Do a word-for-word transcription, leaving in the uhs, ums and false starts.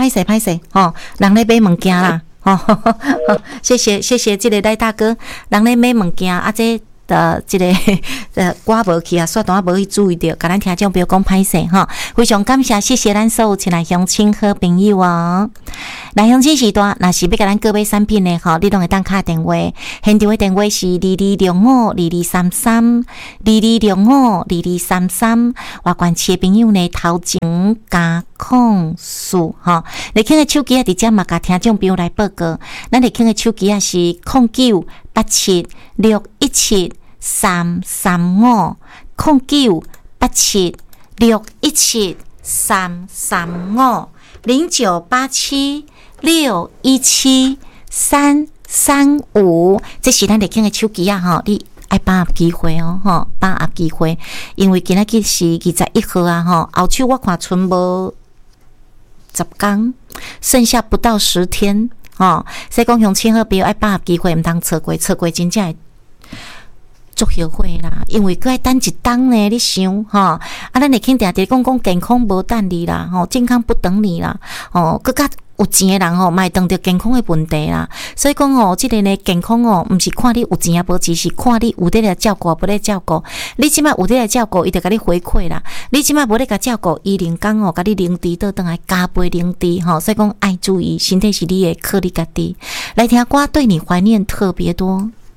歹势歹势吼，人咧买物件啦，吼，谢谢谢谢这个赖大哥，人咧买物件啊这。的这个呃，我无去啊，煞当无去注意到，甲咱听众朋友讲歹势哈，非常感谢，谢谢咱所有亲来乡亲好朋友哦。来乡亲时段，若是要甲咱各位产品的吼，你拢会当敲电话，现场的电话是二二六五二二三三二二六五二二三三，外关市的朋友呢，头前加控诉吼，你听的手机啊，直接嘛甲听众朋友来报告，咱你听的手机啊是空九八七六一七。三三五空九八七六一七三三五零九八七六一七三三五，这是咱哋傾嘅手機啊！吼，你愛把握機會哦，吼，把握機會，因為今仔日是二十一號啊，吼，後手我看剩無十天，剩下不到十天，吼，所以講鄉親好朋友愛把握機會，唔通錯過，錯過真正會。足後悔啦，因為佢愛等一冬呢，你想吼，啊，咱會肯定定講講健康無等你啦，吼，健康不等你啦，吼，佮較有錢的人吼，嘛會當着健康的問題啦，所以講吼，即個呢健康哦，毋是看你有錢啊無錢，是看你有得來照顧，無得照顧。你即擺有得來照顧，伊就甲你回饋啦；你即擺無得甲照顧，伊連講哦，甲你零滴倒轉來加倍零滴吼，所以講愛注意，身體是你的，靠你家己。來聽歌對你懷念特別多。